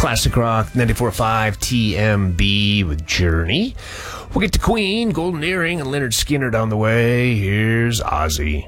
Classic Rock 94.5 TMB with Journey. We'll get to Queen, Golden Earring, and Leonard Skinner down the way. Here's Ozzy.